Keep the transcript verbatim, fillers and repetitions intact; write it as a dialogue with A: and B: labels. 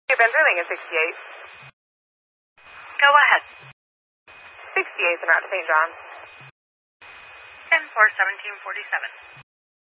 A: Benderling at sixty-eight.
B: Go ahead.
A: sixty-eight and out to Saint John's.
B: ten four seventeen forty-seven.